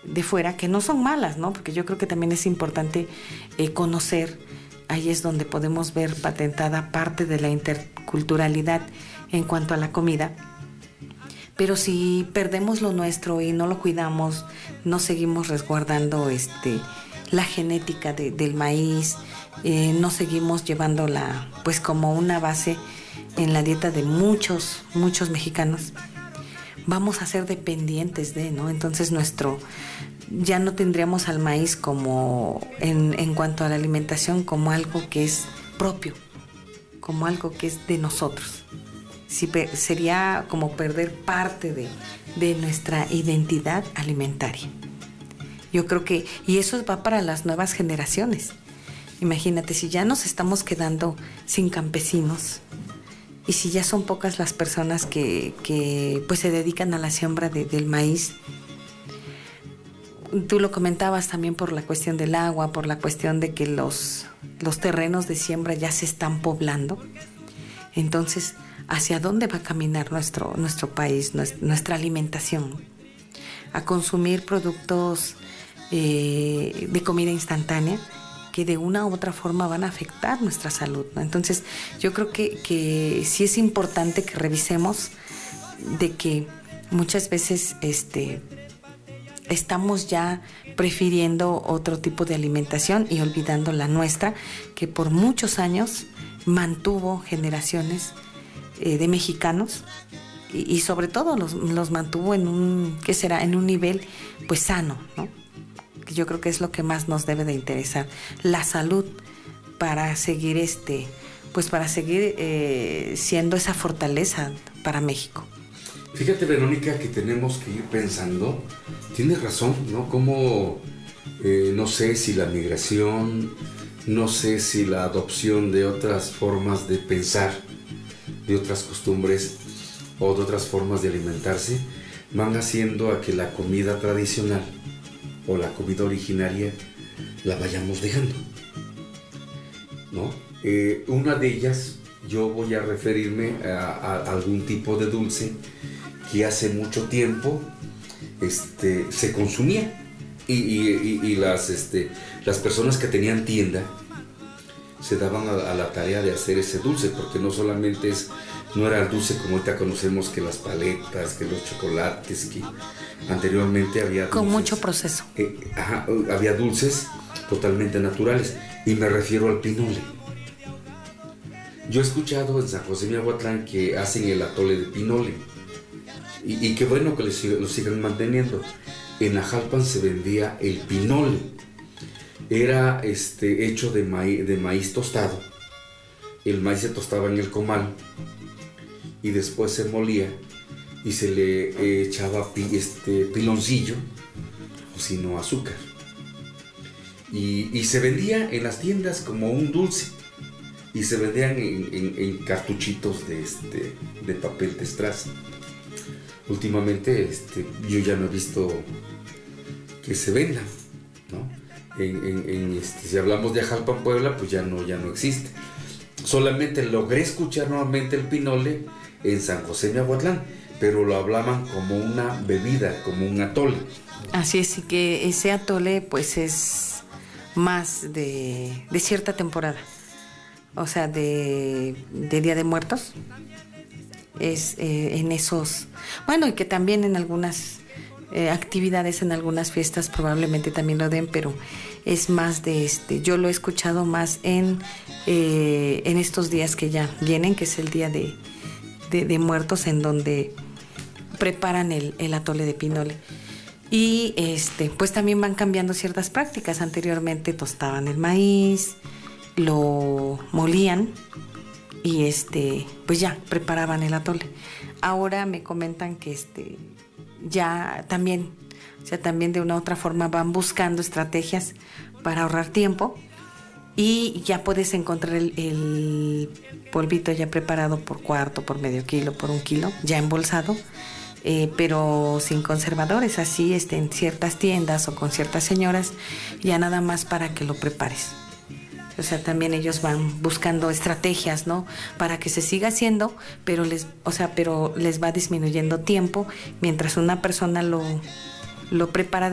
de fuera, que no son malas, ¿no? Porque yo creo que también es importante conocer. Ahí es donde podemos ver patentada parte de la interculturalidad en cuanto a la comida. Pero si perdemos lo nuestro y no lo cuidamos, no seguimos resguardando la genética del maíz, no seguimos llevándola pues como una base en la dieta de muchos mexicanos, vamos a ser dependientes ¿no? Entonces ya no tendríamos al maíz como en cuanto a la alimentación como algo que es propio, como algo que es de nosotros. Sí, sería como perder parte de nuestra identidad alimentaria. Yo creo que, y eso va para las nuevas generaciones. Imagínate, si ya nos estamos quedando sin campesinos y si ya son pocas las personas que pues se dedican a la siembra del maíz. Tú lo comentabas también por la cuestión del agua, por la cuestión de que los terrenos de siembra ya se están poblando. Entonces, ¿hacia dónde va a caminar nuestro país, nuestra alimentación? A consumir productos de comida instantánea que de una u otra forma van a afectar nuestra salud, ¿no? Entonces, yo creo que sí es importante que revisemos de que muchas veces estamos ya prefiriendo otro tipo de alimentación y olvidando la nuestra, que por muchos años mantuvo generaciones de mexicanos y sobre todo los mantuvo en un nivel pues sano, ¿no? Yo creo que es lo que más nos debe de interesar, la salud para seguir siendo esa fortaleza para México. Fíjate, Verónica, que tenemos que ir pensando, tienes razón, ¿no? Como no sé si la migración, no sé si la adopción de otras formas de pensar, de otras costumbres o de otras formas de alimentarse van haciendo a que la comida tradicional o la comida originaria la vayamos dejando, ¿no? Una de ellas, yo voy a referirme a algún tipo de dulce que hace mucho tiempo se consumía y las personas que tenían tienda se daban a la tarea de hacer ese dulce, porque no era el dulce como ahorita conocemos, que las paletas, que los chocolates, que anteriormente había dulces, con mucho proceso. Había dulces totalmente naturales, y me refiero al pinole. Yo he escuchado en San José Miahuatlán que hacen el atole de pinole, y qué bueno que lo sigan manteniendo. En Ajalpan se vendía el pinole. Era hecho de maíz tostado. El maíz se tostaba en el comal y después se molía y se le echaba piloncillo o si no azúcar. Y se vendía en las tiendas como un dulce y se vendían en cartuchitos de papel de estraza. Últimamente yo ya no he visto que se vendan, ¿no? Si hablamos de Ajalpan, Puebla, pues ya no existe. Solamente logré escuchar nuevamente el pinole en San José Miahuatlán, pero lo hablaban como una bebida, como un atole. Así es, y que ese atole pues es más de cierta temporada, o sea, de Día de Muertos. Es en esos, bueno, y que también en algunas actividades, en algunas fiestas probablemente también lo den, pero es más yo lo he escuchado más en estos días que ya vienen, que es el Día de Muertos, en donde preparan el atole de pinole. Y pues también van cambiando ciertas prácticas. Anteriormente tostaban el maíz, lo molían y pues ya preparaban el atole. Ahora me comentan que ya también, o sea, también de una u otra forma van buscando estrategias para ahorrar tiempo y ya puedes encontrar el polvito ya preparado por cuarto, por medio kilo, por 1 kilo, ya embolsado, pero sin conservadores, así en ciertas tiendas o con ciertas señoras, ya nada más para que lo prepares. O sea, también ellos van buscando estrategias, ¿no? Para que se siga haciendo, pero les va disminuyendo tiempo, mientras una persona lo prepara